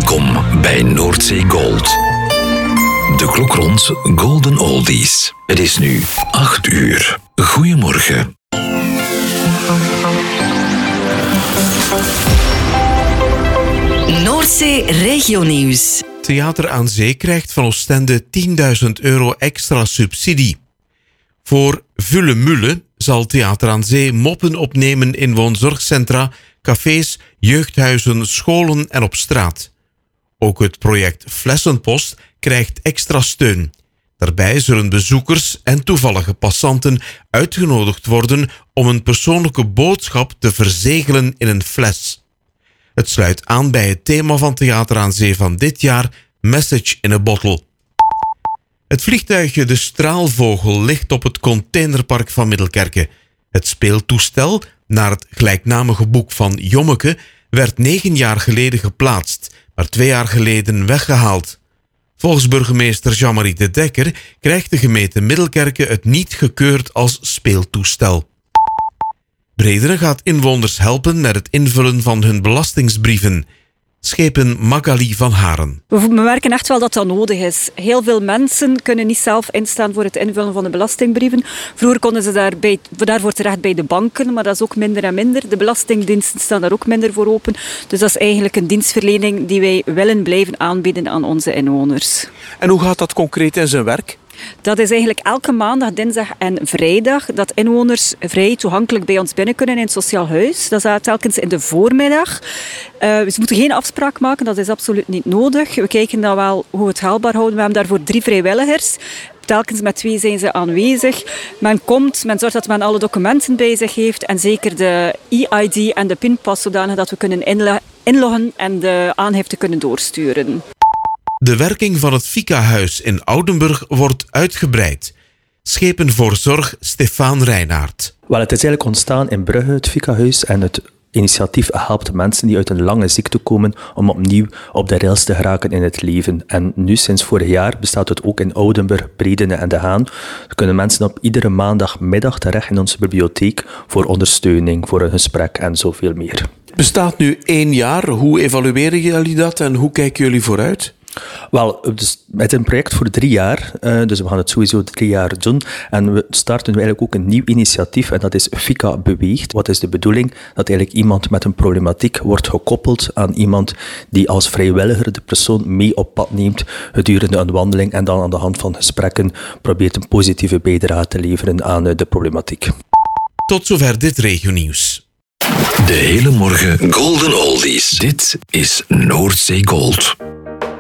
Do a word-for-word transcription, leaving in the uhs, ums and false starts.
Welkom bij Noordzee Gold. De klok rond Golden Oldies. Het is nu acht uur. Goedemorgen. Noordzee Regionieuws. Theater aan Zee krijgt van Oostende tienduizend euro extra subsidie. Voor Vulle Mulle zal Theater aan Zee moppen opnemen in woonzorgcentra, cafés, jeugdhuizen, scholen en op straat. Ook het project Flessenpost krijgt extra steun. Daarbij zullen bezoekers en toevallige passanten uitgenodigd worden om een persoonlijke boodschap te verzegelen in een fles. Het sluit aan bij het thema van Theater aan Zee van dit jaar, Message in a Bottle. Het vliegtuigje De Straalvogel ligt op het containerpark van Middelkerke. Het speeltoestel, naar het gelijknamige boek van Jommeke, werd negen jaar geleden geplaatst, maar twee jaar geleden weggehaald. Volgens burgemeester Jean-Marie de Dekker krijgt de gemeente Middelkerke het niet gekeurd als speeltoestel. Bredere gaat inwoners helpen met het invullen van hun belastingsbrieven. Schepen Magali van Haren. We merken echt wel dat dat nodig is. Heel veel mensen kunnen niet zelf instaan voor het invullen van de belastingbrieven. Vroeger konden ze daarbij, daarvoor terecht bij de banken, maar dat is ook minder en minder. De belastingdiensten staan daar ook minder voor open. Dus dat is eigenlijk een dienstverlening die wij willen blijven aanbieden aan onze inwoners. En hoe gaat dat concreet in zijn werk? Dat is eigenlijk elke maandag, dinsdag en vrijdag dat inwoners vrij toegankelijk bij ons binnen kunnen in het sociaal huis. Dat is telkens in de voormiddag. Uh, ze moeten geen afspraak maken, dat is absoluut niet nodig. We kijken dan wel hoe we het haalbaar houden. We hebben daarvoor drie vrijwilligers. Telkens met twee zijn ze aanwezig. Men komt, men zorgt dat men alle documenten bij zich heeft en zeker de E I D en de pinpas zodanig dat we kunnen inloggen en de aangifte kunnen doorsturen. De werking van het Fika-huis in Oudenburg wordt uitgebreid. Schepen voor zorg Stefaan Reinaert. Wel, het is eigenlijk ontstaan in Brugge, het Fika-huis, en het initiatief helpt mensen die uit een lange ziekte komen om opnieuw op de rails te geraken in het leven. En nu, sinds vorig jaar, bestaat het ook in Oudenburg, Bredene en De Haan. Er kunnen mensen op iedere maandagmiddag terecht in onze bibliotheek voor ondersteuning, voor een gesprek en zoveel meer. Het bestaat nu één jaar. Hoe evalueren jullie dat en hoe kijken jullie vooruit? Wel, dus het is een project voor drie jaar, uh, dus we gaan het sowieso drie jaar doen. En we starten nu eigenlijk ook een nieuw initiatief en dat is Fika Beweegt. Wat is de bedoeling? Dat eigenlijk iemand met een problematiek wordt gekoppeld aan iemand die als vrijwilliger de persoon mee op pad neemt gedurende een wandeling en dan aan de hand van gesprekken probeert een positieve bijdrage te leveren aan uh, de problematiek. Tot zover dit regionieuws. De hele morgen Golden Oldies. Dit is Noordzee Gold.